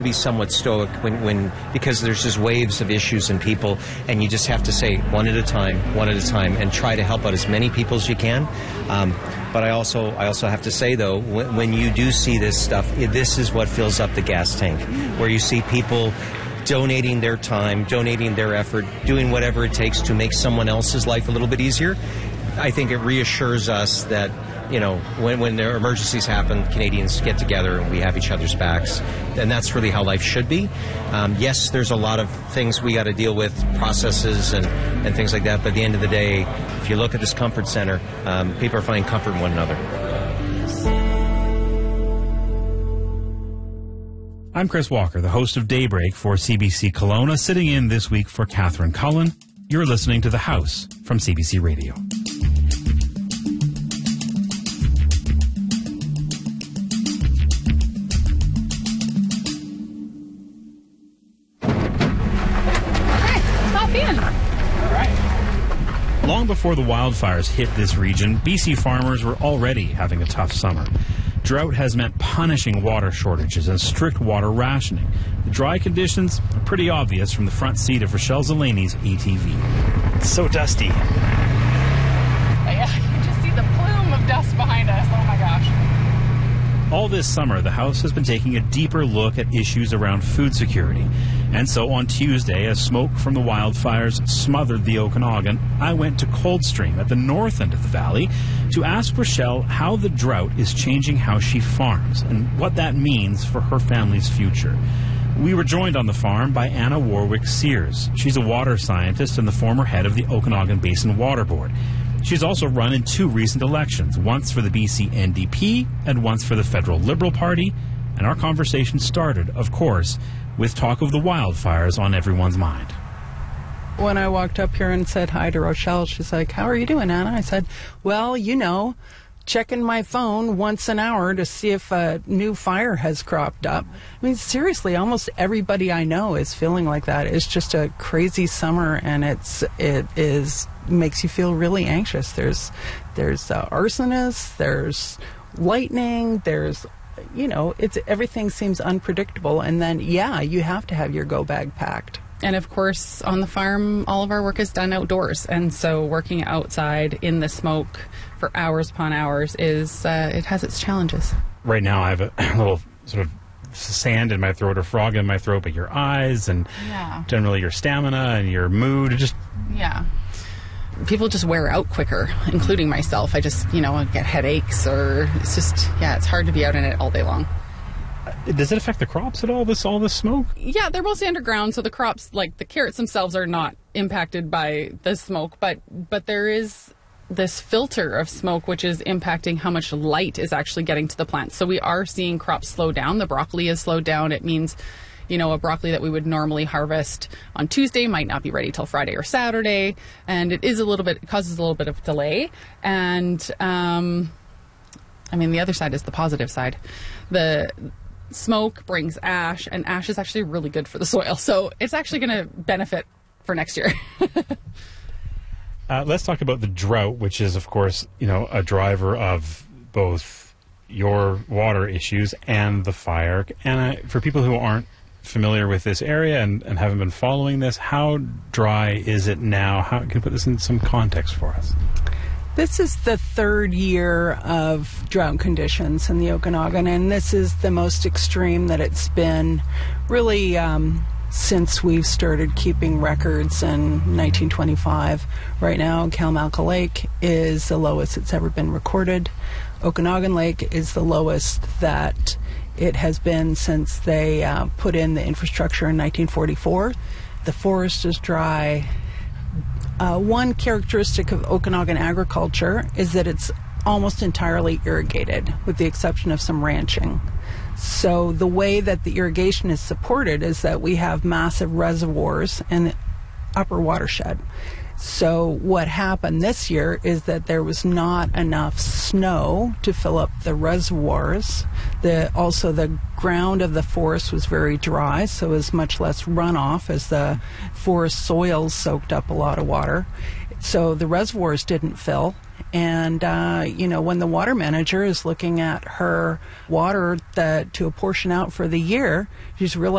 Be somewhat stoic when because there's just waves of issues and people, and you just have to say one at a time, and try to help out as many people as you can. But I also have to say, though, when you do see this stuff, this is what fills up the gas tank, where you see people donating their time, donating their effort, doing whatever it takes to make someone else's life a little bit easier. I think it reassures us that, you know, when there emergencies happen, Canadians get together and we have each other's backs. And that's really how life should be. Yes, there's a lot of things we got to deal with, processes and things like that. But at the end of the day, if you look at this comfort center, people are finding comfort in one another. I'm Chris Walker, the host of Daybreak for CBC Kelowna, sitting in this week for Catherine Cullen. You're listening to The House from CBC Radio. Long before the wildfires hit this region, BC farmers were already having a tough summer. Drought has meant punishing water shortages and strict water rationing. The dry conditions are pretty obvious from the front seat of Rochelle Zelany's ATV. It's so dusty. Yeah, you can just see the plume of dust behind us. Oh my gosh. All this summer, the House has been taking a deeper look at issues around food security. And so on Tuesday, as smoke from the wildfires smothered the Okanagan, I went to Coldstream at the north end of the valley to ask Rochelle how the drought is changing how she farms and what that means for her family's future. We were joined on the farm by Anna Warwick-Sears. She's a water scientist and the former head of the Okanagan Basin Water Board. She's also run in 2 recent elections, once for the BC NDP and once for the Federal Liberal Party. And our conversation started, of course, with talk of the wildfires on everyone's mind. When I walked up here and said hi to Rochelle, she's like, "How are you doing, Anna?" I said, "Well, you know, checking my phone once an hour to see if a new fire has cropped up." I mean, seriously, almost everybody I know is feeling like that. It's just a crazy summer, and it makes you feel really anxious. There's arsonists, there's lightning, there's, you know, everything seems unpredictable. And then, yeah, you have to have your go bag packed. And of course, on the farm, all of our work is done outdoors. And so working outside in the smoke for hours upon hours it has its challenges. Right now, I have a little sort of sand in my throat or frog in my throat, but your eyes and generally your stamina and your mood, people just wear out quicker, including myself. I just, get headaches, or it's just, it's hard to be out in it all day long. Does it affect the crops at all, all this smoke? Yeah, they're mostly underground, so the crops, like the carrots themselves, are not impacted by the smoke, but there is this filter of smoke which is impacting how much light is actually getting to the plants. So we are seeing crops slow down. The broccoli is slowed down. It means, a broccoli that we would normally harvest on Tuesday might not be ready till Friday or Saturday, and it causes a little bit of delay. And the other side is the positive side. The smoke brings ash, and ash is actually really good for the soil, so it's actually going to benefit for next year. Let's talk about the drought, which is, of course, a driver of both your water issues and the fire. And for people who aren't familiar with this area and haven't been following this, how dry is it now? How can you put this in some context for us? This is the 3rd year of drought conditions in the Okanagan, and this is the most extreme that it's been really since we've started keeping records in 1925. Right now, Kalmalka Lake is the lowest it's ever been recorded. Okanagan Lake is the lowest that it has been since they put in the infrastructure in 1944. The forest is dry. One characteristic of Okanagan agriculture is that it's almost entirely irrigated, with the exception of some ranching. So the way that the irrigation is supported is that we have massive reservoirs in the upper watershed. So what happened this year is that there was not enough snow to fill up the reservoirs. Also, the ground of the forest was very dry, so it was much less runoff as the forest soils soaked up a lot of water. So the reservoirs didn't fill. And, when the water manager is looking at her water to apportion out for the year, she's realizing